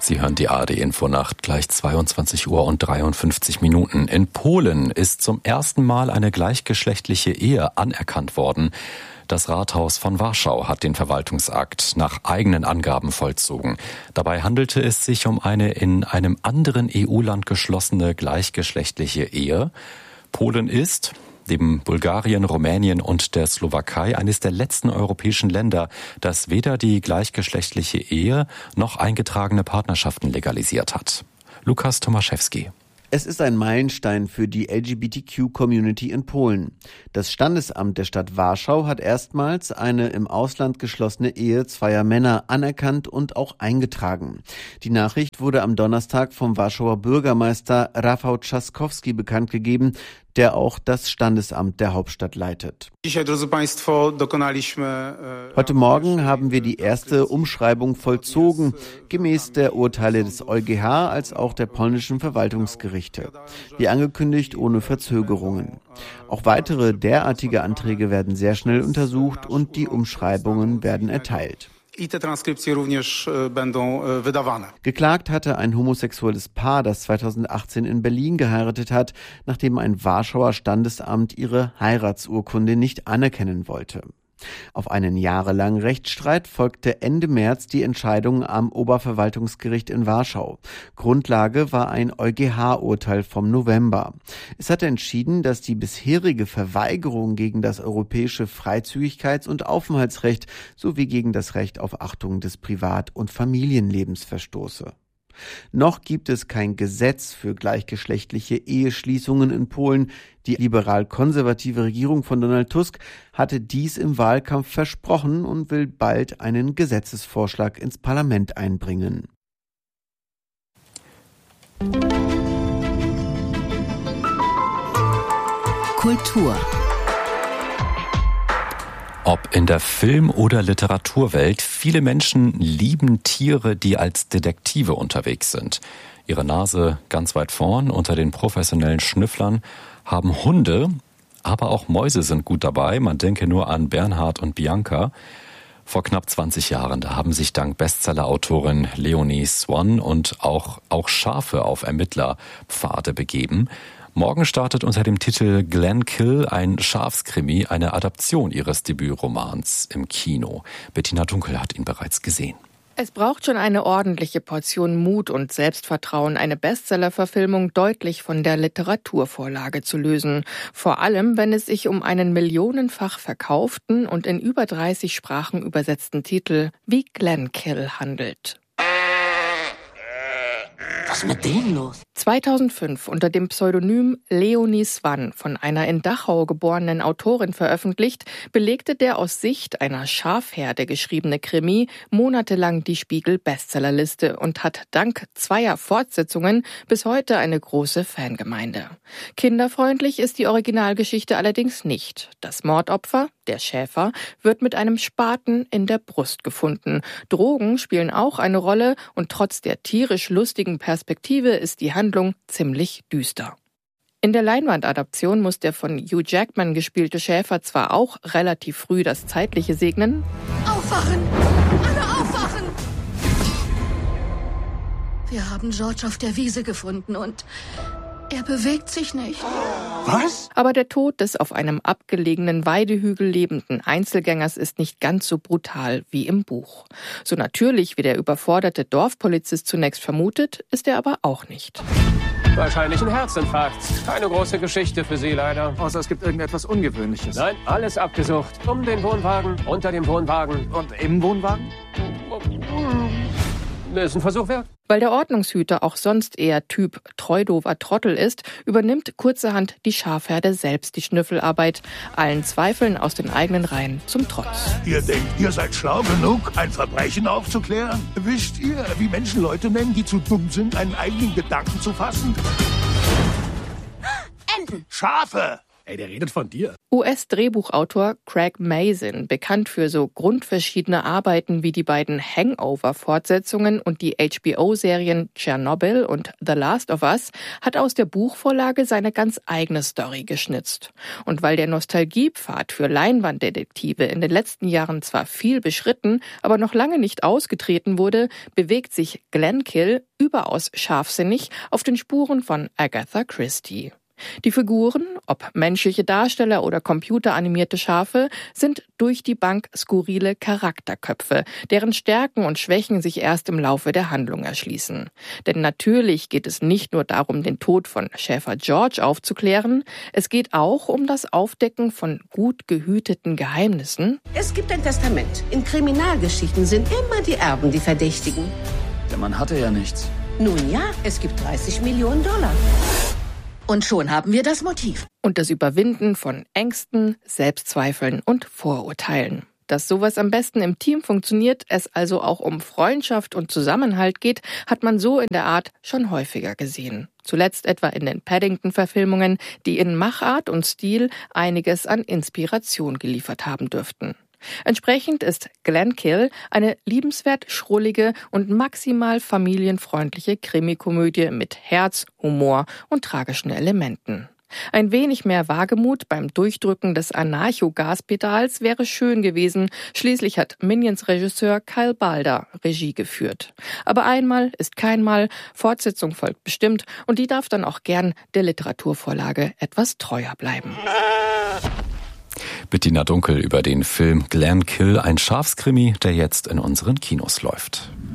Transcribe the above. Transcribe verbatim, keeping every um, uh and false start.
Sie hören die A R D-Infonacht, gleich zweiundzwanzig Uhr und dreiundfünfzig Minuten. In Polen ist zum ersten Mal eine gleichgeschlechtliche Ehe anerkannt worden. Das Rathaus von Warschau hat den Verwaltungsakt nach eigenen Angaben vollzogen. Dabei handelte es sich um eine in einem anderen E U-Land geschlossene gleichgeschlechtliche Ehe. Polen ist, neben Bulgarien, Rumänien und der Slowakei, eines der letzten europäischen Länder, das weder die gleichgeschlechtliche Ehe noch eingetragene Partnerschaften legalisiert hat. Lukas Tomaszewski. Es ist ein Meilenstein für die L G B T Q-Community in Polen. Das Standesamt der Stadt Warschau hat erstmals eine im Ausland geschlossene Ehe zweier Männer anerkannt und auch eingetragen. Die Nachricht wurde am Donnerstag vom Warschauer Bürgermeister Rafał Trzaskowski bekannt gegeben, der auch das Standesamt der Hauptstadt leitet. Heute Morgen haben wir die erste Umschreibung vollzogen, gemäß der Urteile des EuGH als auch der polnischen Verwaltungsgerichte. Wie angekündigt, ohne Verzögerungen. Auch weitere derartige Anträge werden sehr schnell untersucht und die Umschreibungen werden erteilt. Geklagt hatte ein homosexuelles Paar, das zweitausendachtzehn in Berlin geheiratet hat, nachdem ein Warschauer Standesamt ihre Heiratsurkunde nicht anerkennen wollte. Auf einen jahrelangen Rechtsstreit folgte Ende März die Entscheidung am Oberverwaltungsgericht in Warschau. Grundlage war ein EuGH-Urteil vom November. Es hatte entschieden, dass die bisherige Verweigerung gegen das europäische Freizügigkeits- und Aufenthaltsrecht sowie gegen das Recht auf Achtung des Privat- und Familienlebens verstoße. Noch gibt es kein Gesetz für gleichgeschlechtliche Eheschließungen in Polen. Die liberal-konservative Regierung von Donald Tusk hatte dies im Wahlkampf versprochen und will bald einen Gesetzesvorschlag ins Parlament einbringen. Kultur. Ob in der Film- oder Literaturwelt, viele Menschen lieben Tiere, die als Detektive unterwegs sind. Ihre Nase ganz weit vorn unter den professionellen Schnüfflern haben Hunde, aber auch Mäuse sind gut dabei. Man denke nur an Bernhard und Bianca. Vor knapp zwanzig Jahren, da haben sich dank Bestseller-Autorin Leonie Swann und auch, auch Schafe auf Ermittlerpfade begeben. Morgen startet unter dem Titel Glenkill ein Schafskrimi, eine Adaption ihres Debütromans im Kino. Bettina Dunkel hat ihn bereits gesehen. Es braucht schon eine ordentliche Portion Mut und Selbstvertrauen, eine Bestseller-Verfilmung deutlich von der Literaturvorlage zu lösen. Vor allem, wenn es sich um einen millionenfach verkauften und in über dreißig Sprachen übersetzten Titel wie Glenkill handelt. Was ist mit denen los? zweitausendfünf unter dem Pseudonym Leonie Swann, von einer in Dachau geborenen Autorin veröffentlicht, belegte der aus Sicht einer Schafherde geschriebene Krimi monatelang die Spiegel-Bestsellerliste und hat dank zweier Fortsetzungen bis heute eine große Fangemeinde. Kinderfreundlich ist die Originalgeschichte allerdings nicht. Das Mordopfer, der Schäfer, wird mit einem Spaten in der Brust gefunden. Drogen spielen auch eine Rolle und trotz der tierisch lustigen Perspektive ist die Handlung ziemlich düster. In der Leinwandadaption muss der von Hugh Jackman gespielte Schäfer zwar auch relativ früh das Zeitliche segnen. Aufwachen! Alle aufwachen! Wir haben George auf der Wiese gefunden und er bewegt sich nicht. Was? Aber der Tod des auf einem abgelegenen Weidehügel lebenden Einzelgängers ist nicht ganz so brutal wie im Buch. So natürlich wie der überforderte Dorfpolizist zunächst vermutet, ist er aber auch nicht. Wahrscheinlich ein Herzinfarkt. Keine große Geschichte für Sie leider. Außer es gibt irgendetwas Ungewöhnliches. Nein, alles abgesucht. Um den Wohnwagen, unter dem Wohnwagen. Und im Wohnwagen? Ist ein Versuch wert. Weil der Ordnungshüter auch sonst eher Typ treudover Trottel ist, übernimmt kurzerhand die Schafherde selbst die Schnüffelarbeit, allen Zweifeln aus den eigenen Reihen zum Trotz. Ihr denkt, ihr seid schlau genug, ein Verbrechen aufzuklären? Wisst ihr, wie Menschen Leute nennen, die zu dumm sind, einen eigenen Gedanken zu fassen? Enten! Schafe! Ey, der redet von dir. U S-Drehbuchautor Craig Mazin, bekannt für so grundverschiedene Arbeiten wie die beiden Hangover-Fortsetzungen und die H B O-Serien Chernobyl und The Last of Us, hat aus der Buchvorlage seine ganz eigene Story geschnitzt. Und weil der Nostalgiepfad für Leinwanddetektive in den letzten Jahren zwar viel beschritten, aber noch lange nicht ausgetreten wurde, bewegt sich Glenkill überaus scharfsinnig auf den Spuren von Agatha Christie. Die Figuren, ob menschliche Darsteller oder computeranimierte Schafe, sind durch die Bank skurrile Charakterköpfe, deren Stärken und Schwächen sich erst im Laufe der Handlung erschließen. Denn natürlich geht es nicht nur darum, den Tod von Schäfer George aufzuklären, es geht auch um das Aufdecken von gut gehüteten Geheimnissen. Es gibt ein Testament. In Kriminalgeschichten sind immer die Erben die Verdächtigen. Der Mann hatte ja nichts. Nun ja, es gibt dreißig Millionen Dollar. Und schon haben wir das Motiv. Und das Überwinden von Ängsten, Selbstzweifeln und Vorurteilen. Dass sowas am besten im Team funktioniert, es also auch um Freundschaft und Zusammenhalt geht, hat man so in der Art schon häufiger gesehen. Zuletzt etwa in den Paddington-Verfilmungen, die in Machart und Stil einiges an Inspiration geliefert haben dürften. Entsprechend ist Glenkill eine liebenswert schrullige und maximal familienfreundliche Krimikomödie mit Herz, Humor und tragischen Elementen. Ein wenig mehr Wagemut beim Durchdrücken des Anarcho-Gaspedals wäre schön gewesen. Schließlich hat Minions-Regisseur Kyle Balder Regie geführt. Aber einmal ist keinmal, Fortsetzung folgt bestimmt und die darf dann auch gern der Literaturvorlage etwas treuer bleiben. Bettina Dunkel über den Film Glenkill, ein Schafskrimi, der jetzt in unseren Kinos läuft.